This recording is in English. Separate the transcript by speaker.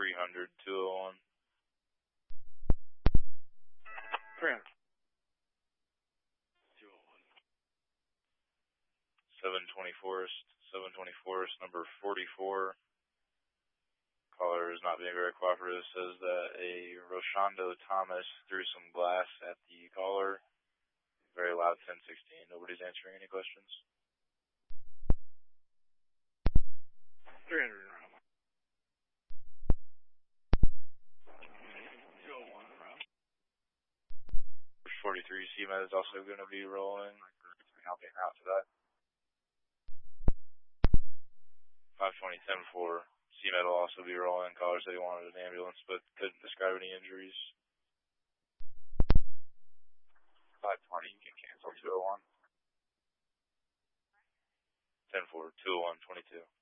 Speaker 1: 300, 201.
Speaker 2: 300.
Speaker 1: 720 Forest, number 44. Caller is not being very cooperative. Says that a Roshondo Thomas threw some glass at the caller. Very loud 1016. Nobody's answering any questions.
Speaker 2: 300.
Speaker 1: 43 CMED is also going to be rolling. Helping out to that. 520 10-4. CMED will also be rolling. Caller said he wanted an ambulance but couldn't describe any injuries. 520, you can cancel 201. 10-4, 201, 22.